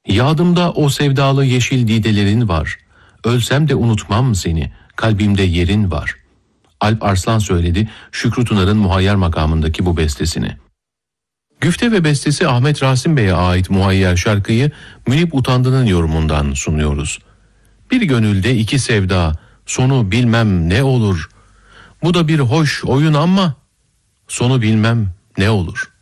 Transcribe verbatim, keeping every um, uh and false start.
Yadımda o sevdalı yeşil didelerin var. Ölsem de unutmam seni, kalbimde yerin var. Alp Arslan söyledi Şükrü Tunar'ın Muhayyer makamındaki bu bestesini. Güfte ve bestesi Ahmet Rasim Bey'e ait Muhayyer şarkıyı Münip Utandı'nın yorumundan sunuyoruz. Bir gönülde iki sevda, sonu bilmem ne olur. Bu da bir hoş oyun ama sonu bilmem ne olur.